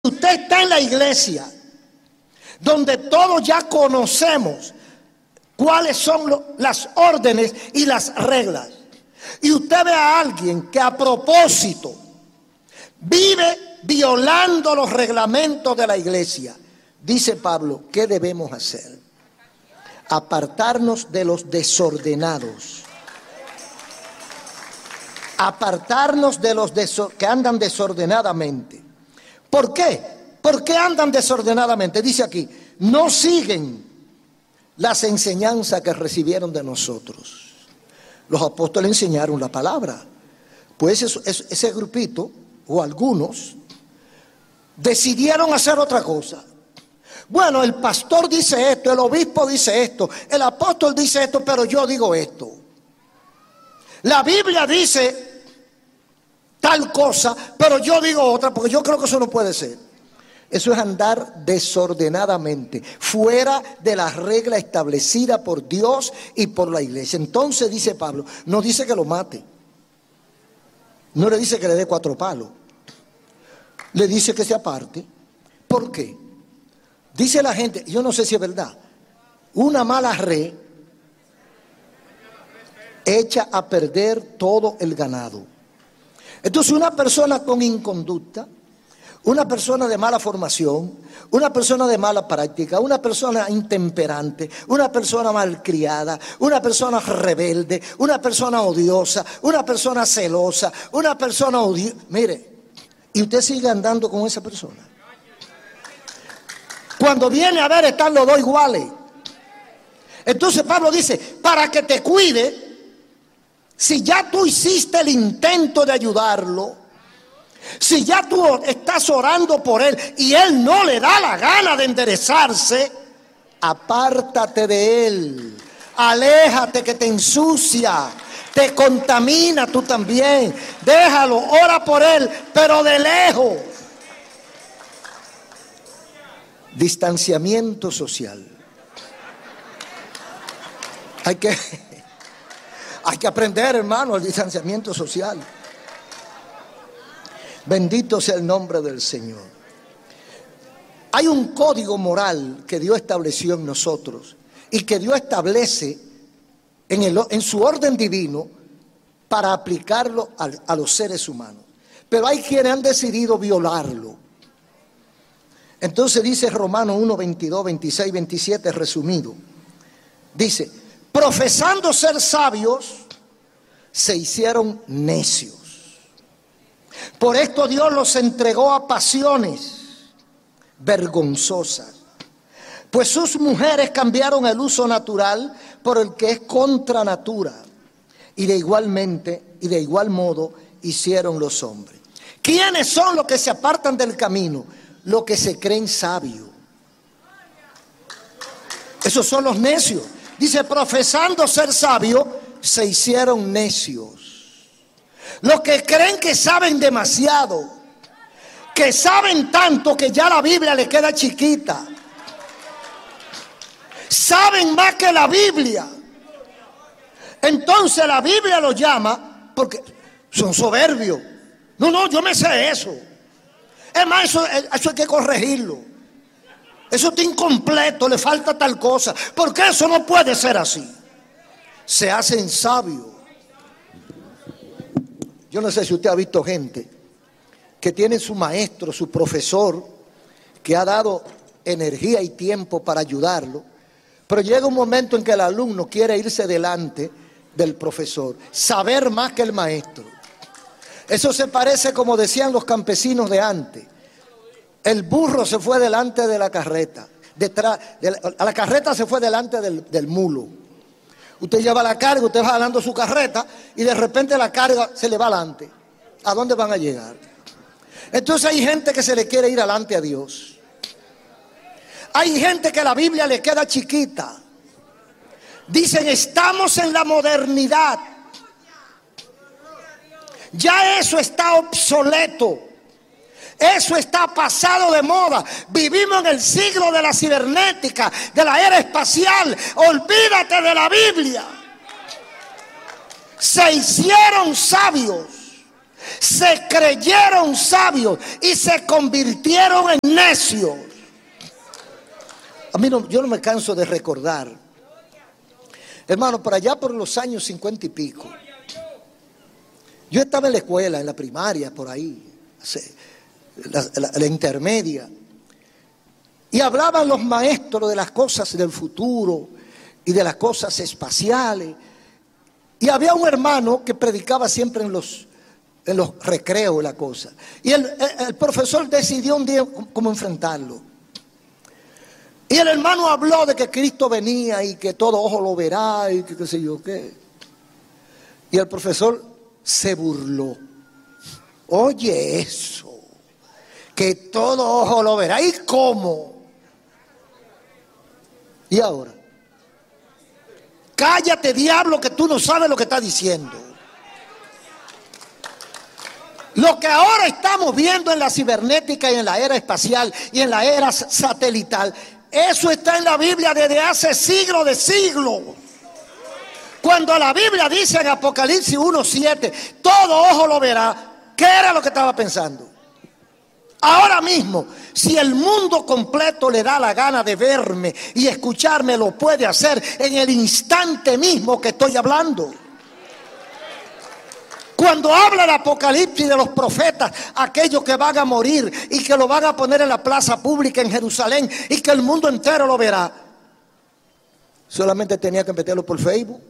Usted está en la iglesia, donde todos ya conocemos cuáles son las órdenes y las reglas, y usted ve a alguien que a propósito vive violando los reglamentos de la iglesia, dice Pablo, ¿qué debemos hacer? Apartarnos de los desordenados. Apartarnos de los que andan desordenadamente. ¿Por qué? ¿Por qué andan desordenadamente? Dice aquí, no siguen las enseñanzas que recibieron de nosotros. Los apóstoles enseñaron la palabra. Pues ese grupito, o algunos, decidieron hacer otra cosa. Bueno, el pastor dice esto, el obispo dice esto, el apóstol dice esto, pero yo digo esto. La Biblia dice tal cosa, pero yo digo otra, porque yo creo que eso no puede ser. Eso es andar desordenadamente, fuera de la regla establecida por Dios y por la iglesia. Entonces dice Pablo, no dice que lo mate, no le dice que le dé 4 palos, le dice que se aparte. ¿Por qué? Dice la gente, yo no sé si es verdad, una mala red echa a perder todo el ganado. Entonces una persona con inconducta, una persona de mala formación, una persona de mala práctica, una persona intemperante, una persona malcriada, una persona rebelde, una persona odiosa, una persona celosa, una persona odiosa. Mire, y usted sigue andando con esa persona. Cuando viene a ver, están los dos iguales. Entonces Pablo dice, para que te cuide, si ya tú hiciste el intento de ayudarlo, si ya tú estás orando por él y él no le da la gana de enderezarse, apártate de él, aléjate, que te ensucia, te contamina tú también. Déjalo, ora por él, pero de lejos. Distanciamiento social. Hay que aprender, hermano, el distanciamiento social. Bendito sea el nombre del Señor. Hay un código moral que Dios estableció en nosotros y que Dios establece en su orden divino para aplicarlo a los seres humanos. Pero hay quienes han decidido violarlo. Entonces dice Romanos 1, 22, 26, 27 resumido. Dice, profesando ser sabios, se hicieron necios. Por esto Dios los entregó a pasiones vergonzosas, pues sus mujeres cambiaron el uso natural por el que es contra natura, y de igual modo hicieron los hombres. ¿Quiénes son los que se apartan del camino? Los que se creen sabios. Esos son los necios. Dice, profesando ser sabios, se hicieron necios. Los que creen que saben demasiado, que saben tanto que ya la Biblia le queda chiquita. Saben más que la Biblia. Entonces la Biblia los llama porque son soberbios. No, yo me sé eso. Es más, eso hay que corregirlo. Eso está incompleto, le falta tal cosa. Porque eso no puede ser así. Se hacen sabios. Yo no sé si usted ha visto gente que tiene su maestro, su profesor, que ha dado energía y tiempo para ayudarlo, pero llega un momento en que el alumno quiere irse delante del profesor, saber más que el maestro. Eso se parece, como decían los campesinos de antes, el burro se fue delante de la carreta, la carreta se fue delante del mulo. Usted lleva la carga, usted va jalando su carreta y de repente la carga se le va adelante. ¿A dónde van a llegar? Entonces hay gente que se le quiere ir adelante a Dios. Hay gente que la Biblia le queda chiquita. Dicen, estamos en la modernidad. Ya eso está obsoleto. Eso está pasado de moda. Vivimos en el siglo de la cibernética, de la era espacial. Olvídate de la Biblia. Se hicieron sabios. Se creyeron sabios y se convirtieron en necios. Yo no me canso de recordar, hermano, por allá por los años 50 y pico, yo estaba en la escuela, en la primaria, por ahí, la intermedia, y hablaban los maestros de las cosas del futuro y de las cosas espaciales. Y había un hermano que predicaba siempre en los recreos y la cosa. Y el profesor decidió un día cómo enfrentarlo. Y el hermano habló de que Cristo venía y que todo ojo lo verá y que qué sé yo qué. Y el profesor se burló. Oye eso, que todo ojo lo verá. ¿Y cómo? ¿Y ahora? Cállate, diablo, que tú no sabes lo que está diciendo. Lo que ahora estamos viendo en la cibernética y en la era espacial y en la era satelital, eso está en la Biblia desde hace siglos de siglos. Cuando la Biblia dice en Apocalipsis 1:7, todo ojo lo verá, ¿qué era lo que estaba pensando? Ahora mismo, si el mundo completo le da la gana de verme y escucharme, lo puede hacer en el instante mismo que estoy hablando. Cuando habla el Apocalipsis de los profetas, aquellos que van a morir y que lo van a poner en la plaza pública en Jerusalén y que el mundo entero lo verá, solamente tenía que meterlo por Facebook,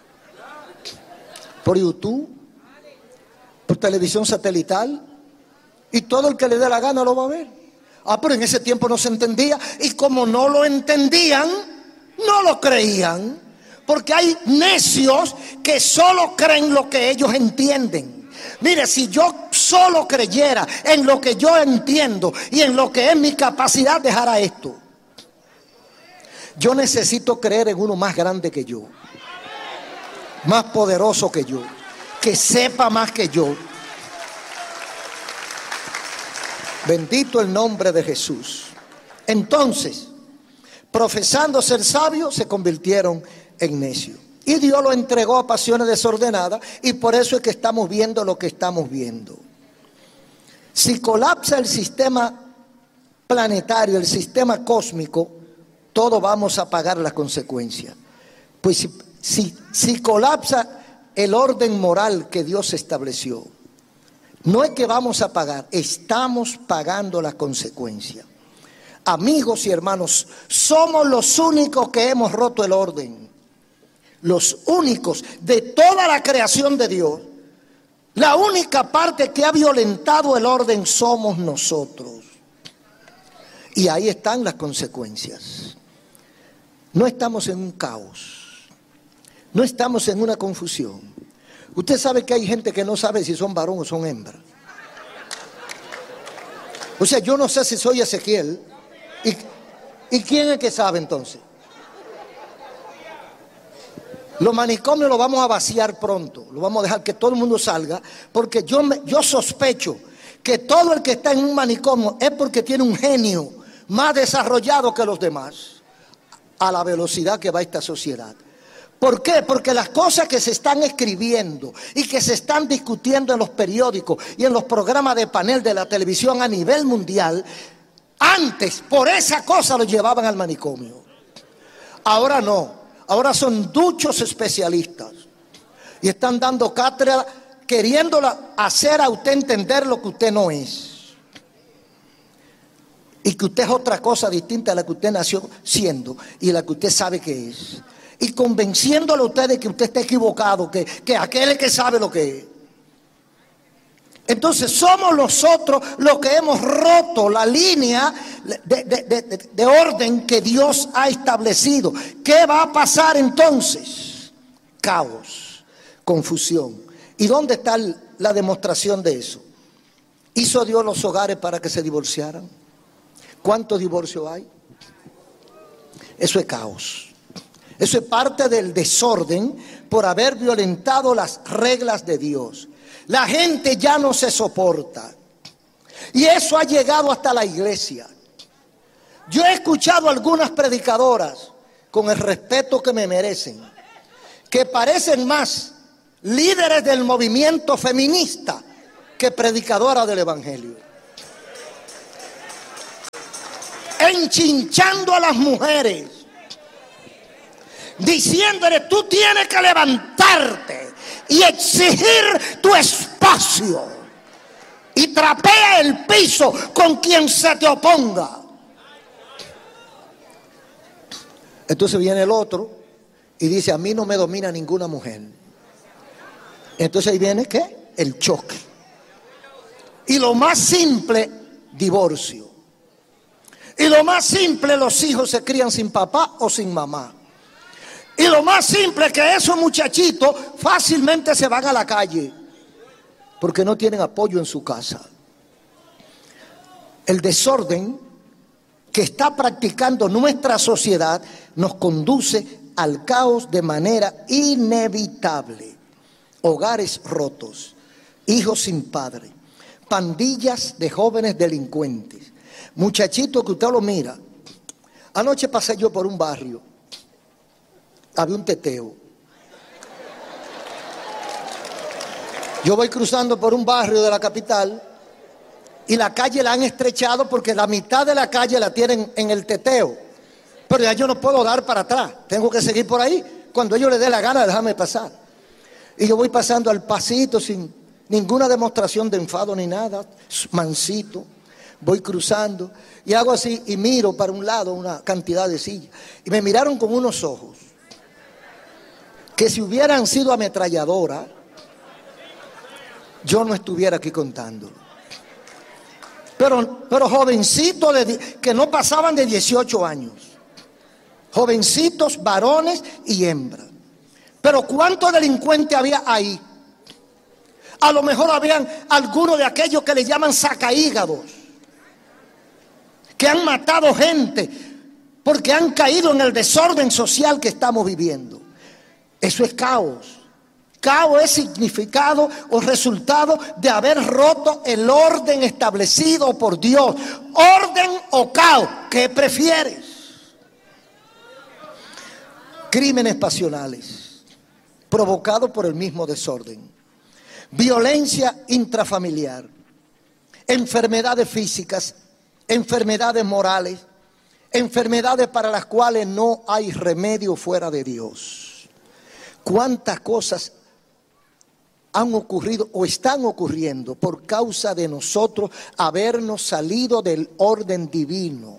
por YouTube, por televisión satelital. Y todo el que le dé la gana lo va a ver. Pero en ese tiempo no se entendía. Y como no lo entendían, no lo creían. Porque hay necios que solo creen lo que ellos entienden. Mire, si yo solo creyera en lo que yo entiendo y en lo que es mi capacidad, dejara esto. Yo necesito creer en uno más grande que yo, más poderoso que yo, que sepa más que yo. Bendito el nombre de Jesús. Entonces, profesando ser sabios, se convirtieron en necios. Y Dios lo entregó a pasiones desordenadas, y por eso es que estamos viendo lo que estamos viendo. Si colapsa el sistema planetario, el sistema cósmico, todos vamos a pagar las consecuencias. Pues si colapsa el orden moral que Dios estableció, no es que vamos a pagar, estamos pagando las consecuencias. Amigos y hermanos, somos los únicos que hemos roto el orden. Los únicos de toda la creación de Dios. La única parte que ha violentado el orden somos nosotros. Y ahí están las consecuencias. No estamos en un caos. No estamos en una confusión. Usted sabe que hay gente que no sabe si son varón o son hembra. O sea, yo no sé si soy Ezequiel. ¿Y quién es que sabe entonces? Los manicomios los vamos a vaciar pronto. Lo vamos a dejar que todo el mundo salga. Porque yo sospecho que todo el que está en un manicomio es porque tiene un genio más desarrollado que los demás. A la velocidad que va esta sociedad. ¿Por qué? Porque las cosas que se están escribiendo y que se están discutiendo en los periódicos y en los programas de panel de la televisión a nivel mundial, antes por esa cosa lo llevaban al manicomio. Ahora no, ahora son duchos especialistas y están dando cátedra queriéndola hacer a usted entender lo que usted no es. Y que usted es otra cosa distinta a la que usted nació siendo y la que usted sabe que es. Y convenciéndole a usted de que usted está equivocado, que aquel es que sabe lo que es. Entonces somos nosotros los que hemos roto la línea de orden que Dios ha establecido. ¿Qué va a pasar entonces? Caos, confusión. ¿Y dónde está la demostración de eso? ¿Hizo Dios los hogares para que se divorciaran? ¿Cuántos divorcios hay? Eso es caos. Eso es parte del desorden por haber violentado las reglas de Dios. La gente ya no se soporta. Y eso ha llegado hasta la iglesia. Yo he escuchado algunas predicadoras, con el respeto que me merecen, que parecen más líderes del movimiento feminista que predicadora del evangelio. Enchinchando a las mujeres, diciéndole: tú tienes que levantarte y exigir tu espacio, y trapea el piso con quien se te oponga. Entonces viene el otro y dice: a mí no me domina ninguna mujer. Entonces ahí viene, ¿qué? El choque. Y lo más simple, divorcio. Y lo más simple, los hijos se crían sin papá o sin mamá. Y lo más simple es que esos muchachitos fácilmente se van a la calle porque no tienen apoyo en su casa. El desorden que está practicando nuestra sociedad nos conduce al caos de manera inevitable. Hogares rotos, hijos sin padre, pandillas de jóvenes delincuentes, muchachitos que usted lo mira. Anoche pasé yo por un barrio, había un teteo. Yo voy cruzando por un barrio de la capital y la calle la han estrechado porque la mitad de la calle la tienen en el teteo. Pero ya yo no puedo dar para atrás, tengo que seguir por ahí. Cuando ellos les dé la gana, déjame pasar. Y yo voy pasando al pasito sin ninguna demostración de enfado ni nada, mansito. Voy cruzando y hago así y miro para un lado una cantidad de sillas. Y me miraron con unos ojos que si hubieran sido ametralladoras, yo no estuviera aquí contándolo. Pero jovencitos que no pasaban de 18 años. Jovencitos, varones y hembras. Pero ¿cuántos delincuentes había ahí? A lo mejor habían algunos de aquellos que le llaman sacahígados, que han matado gente porque han caído en el desorden social que estamos viviendo. Eso es caos. Caos es significado o resultado de haber roto el orden establecido por Dios. Orden o caos, ¿qué prefieres? Crímenes pasionales provocados por el mismo desorden, violencia intrafamiliar, enfermedades físicas, enfermedades morales, enfermedades para las cuales no hay remedio fuera de Dios. ¿Cuántas cosas han ocurrido o están ocurriendo por causa de nosotros habernos salido del orden divino?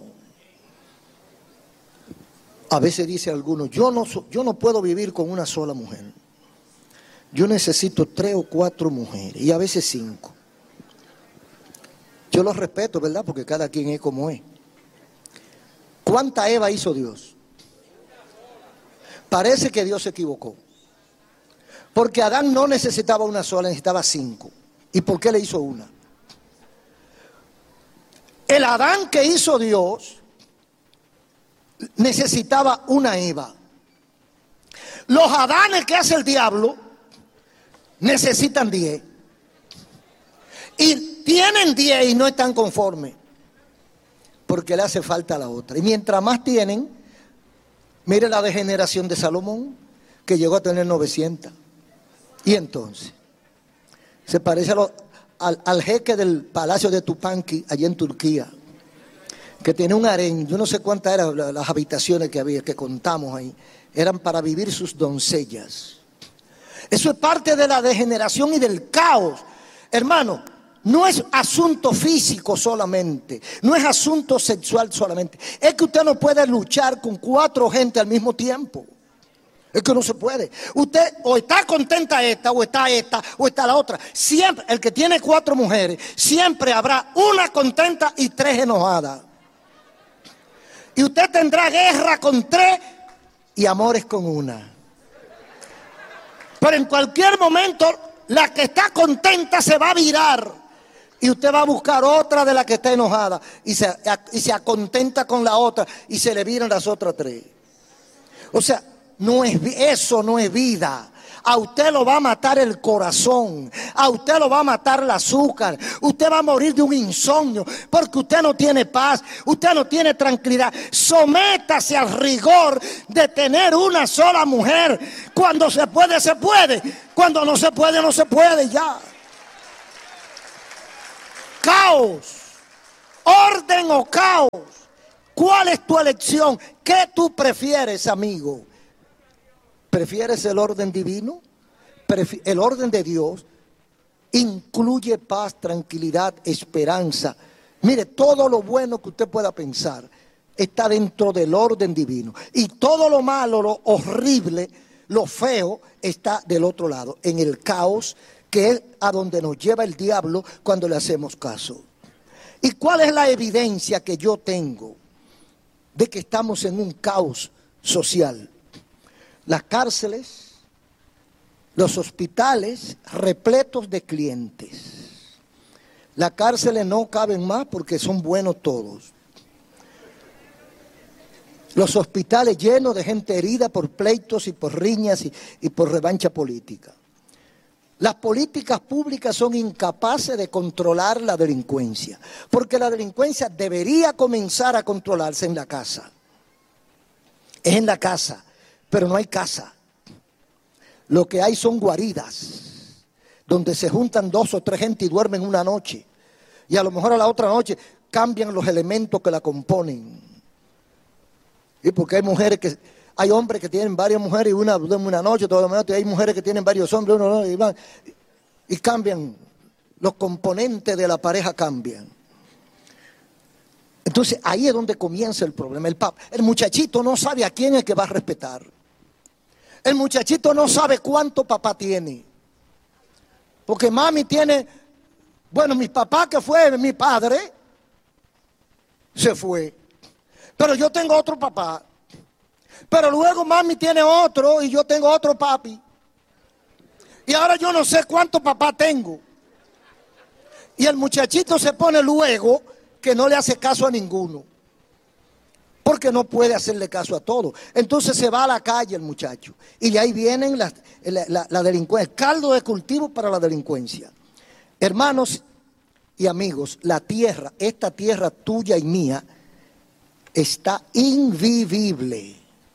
A veces dice alguno: yo no puedo vivir con una sola mujer. Yo necesito 3 o 4 mujeres y a veces 5. Yo los respeto, ¿verdad? Porque cada quien es como es. ¿Cuánta Eva hizo Dios? Parece que Dios se equivocó. Porque Adán no necesitaba una sola, necesitaba 5. ¿Y por qué le hizo una? El Adán que hizo Dios necesitaba una Eva. Los Adanes que hace el diablo necesitan 10. Y tienen 10 y no están conformes, porque le hace falta a la otra. Y mientras más tienen, mire la degeneración de Salomón, que llegó a tener 900. Y entonces, se parece al jeque del palacio de Tupanqui, allá en Turquía, que tiene un harén. Yo no sé cuántas eran las habitaciones que había, que contamos ahí. Eran para vivir sus doncellas. Eso es parte de la degeneración y del caos. Hermano, no es asunto físico solamente, no es asunto sexual solamente. Es que usted no puede luchar con 4 gente al mismo tiempo. Es que no se puede. Usted o está contenta esta, o está la otra. Siempre, el que tiene 4 mujeres, siempre habrá una contenta y 3 enojadas. Y usted tendrá guerra con 3 y amores con una. Pero en cualquier momento, la que está contenta se va a virar. Y usted va a buscar otra de la que está enojada. Y se acontenta con la otra. Y se le viran las otras 3. O sea, eso no es vida. A usted lo va a matar el corazón. A usted lo va a matar el azúcar. Usted va a morir de un insomnio. Porque usted no tiene paz. Usted no tiene tranquilidad. Sométase al rigor de tener una sola mujer. Cuando se puede, se puede. Cuando no se puede, no se puede ya. caos. Orden o caos. ¿Cuál es tu elección? ¿Qué tú prefieres, amigo? ¿Prefieres el orden divino? El orden de Dios incluye paz, tranquilidad, esperanza. Mire, todo lo bueno que usted pueda pensar está dentro del orden divino. Y todo lo malo, lo horrible, lo feo, está del otro lado, en el caos, que es a donde nos lleva el diablo cuando le hacemos caso. ¿Y cuál es la evidencia que yo tengo de que estamos en un caos social? Las cárceles, los hospitales repletos de clientes. Las cárceles no caben más porque son buenos todos. Los hospitales llenos de gente herida por pleitos y por riñas y por revancha política. Las políticas públicas son incapaces de controlar la delincuencia, porque la delincuencia debería comenzar a controlarse en la casa. Es en la casa, pero no hay casa. Lo que hay son guaridas, donde se juntan 2 o 3 gente y duermen una noche. Y a lo mejor a la otra noche cambian los elementos que la componen. Y porque hay hombres que tienen varias mujeres y una duerme una noche, toda la mañana, y hay mujeres que tienen varios hombres, y cambian, los componentes de la pareja cambian. Entonces ahí es donde comienza el problema. El muchachito no sabe a quién es que va a respetar. El muchachito no sabe cuánto papá tiene. Porque mami tiene, mi papá que fue mi padre, se fue. Pero yo tengo otro papá. Pero luego mami tiene otro y yo tengo otro papi. Y ahora yo no sé cuánto papá tengo. Y el muchachito se pone luego que no le hace caso a ninguno. Porque no puede hacerle caso a todo. Entonces se va a la calle el muchacho. Y de ahí vienen la delincuencia, el caldo de cultivo para la delincuencia. Hermanos y amigos, la tierra, esta tierra tuya y mía, está invivible.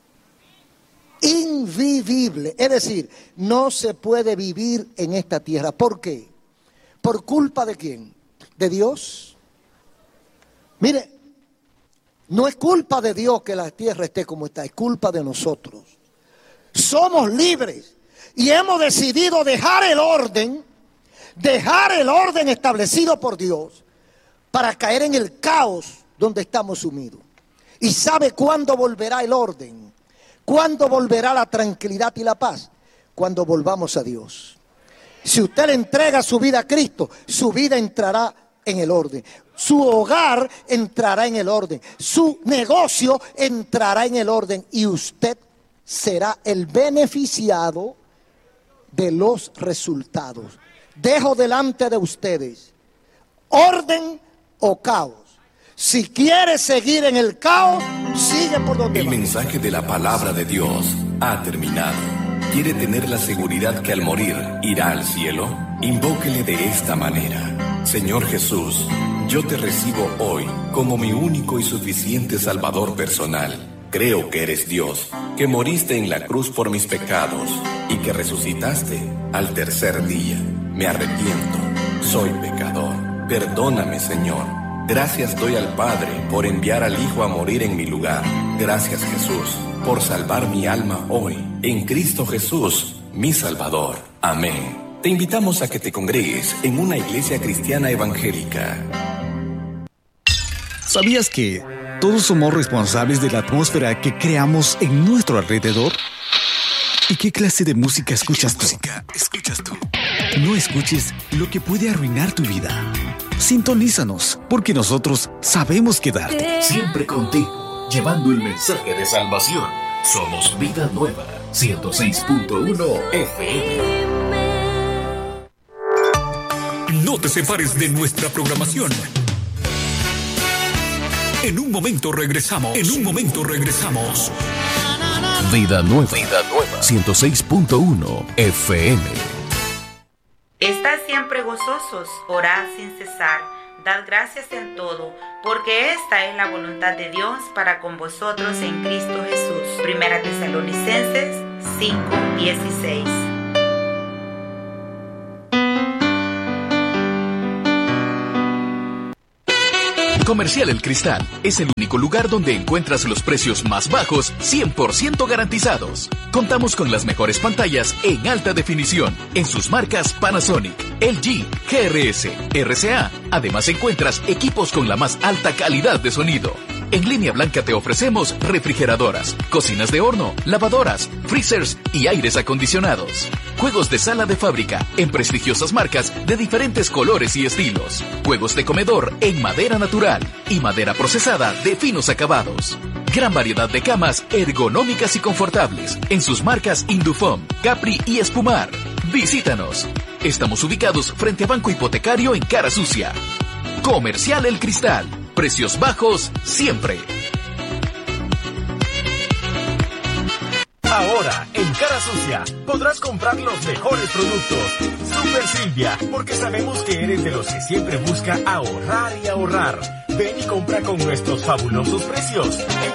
Invivible. Es decir, no se puede vivir en esta tierra. ¿Por qué? ¿Por culpa de quién? ¿De Dios? Mire, no es culpa de Dios que la tierra esté como está, es culpa de nosotros. Somos libres y hemos decidido dejar el orden establecido por Dios para caer en el caos donde estamos sumidos. ¿Y sabe cuándo volverá el orden? ¿Cuándo volverá la tranquilidad y la paz? Cuando volvamos a Dios. Si usted le entrega su vida a Cristo, su vida entrará en el orden. Su hogar entrará en el orden. Su negocio entrará en el orden. Y usted será el beneficiado de los resultados. Dejo delante de ustedes orden o caos. Si quiere seguir en el caos, sigue por donde va. El mensaje de la palabra de Dios ha terminado. ¿Quiere tener la seguridad que al morir irá al cielo? Invóquele de esta manera. Señor Jesús, yo te recibo hoy como mi único y suficiente Salvador personal. Creo que eres Dios, que moriste en la cruz por mis pecados y que resucitaste al tercer día. Me arrepiento, soy pecador. Perdóname, Señor. Gracias doy al Padre por enviar al Hijo a morir en mi lugar. Gracias, Jesús, por salvar mi alma hoy, en Cristo Jesús, mi Salvador. Amén. Te invitamos a que te congregues en una iglesia cristiana evangélica. ¿Sabías que todos somos responsables de la atmósfera que creamos en nuestro alrededor? ¿Y qué clase de música escuchas tú? No escuches lo que puede arruinar tu vida. Sintonízanos, porque nosotros sabemos quedarte. Siempre contigo, llevando el mensaje de salvación. Somos Vida Nueva, 106.1 FM. No te separes de nuestra programación. En un momento regresamos. Vida Nueva, 106.1 FM. Estad siempre gozosos, orad sin cesar, dad gracias en todo, porque esta es la voluntad de Dios para con vosotros en Cristo Jesús. Primera Tesalonicenses 5:16. Comercial El Cristal es el único lugar donde encuentras los precios más bajos, 100% garantizados. Contamos con las mejores pantallas en alta definición en sus marcas Panasonic, LG, GRS, RCA. Además encuentras equipos con la más alta calidad de sonido. En Línea Blanca te ofrecemos refrigeradoras, cocinas de horno, lavadoras, freezers y aires acondicionados. Juegos de sala de fábrica en prestigiosas marcas de diferentes colores y estilos. Juegos de comedor en madera natural y madera procesada de finos acabados. Gran variedad de camas ergonómicas y confortables en sus marcas Indufom, Capri y Espumar. Visítanos. Estamos ubicados frente a Banco Hipotecario en Cara Sucia. Comercial El Cristal. Precios bajos siempre. Ahora, en Cara Sucia, podrás comprar los mejores productos. Super Silvia, porque sabemos que eres de los que siempre busca ahorrar y ahorrar. Ven y compra con nuestros fabulosos precios.